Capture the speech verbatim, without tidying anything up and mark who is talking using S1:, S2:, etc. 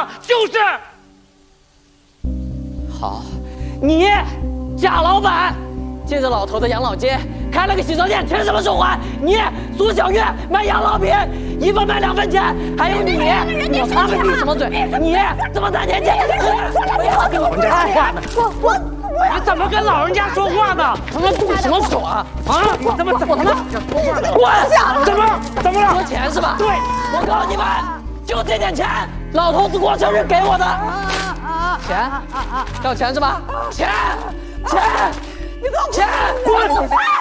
S1: 吗？就是。
S2: 好，你贾老板借着老头的养老金开了个洗车店，凭什么受贿？你苏小月卖养老品，一份卖两分钱，还有你，我他们闭什么嘴？你怎么赚钱去？不要跟老人家说话呢！
S1: 我我我，你怎么跟老人家说话呢？
S2: 他们动什么手啊？
S1: 啊！你怎么怎么他妈说话呢？
S2: 滚！
S1: 怎么怎么了？
S2: 说钱是吧？
S1: 对，
S2: 我告诉你们，就这点钱，老头子过生日给我的。钱？要钱是吧？钱！钱！你给我钱！滚！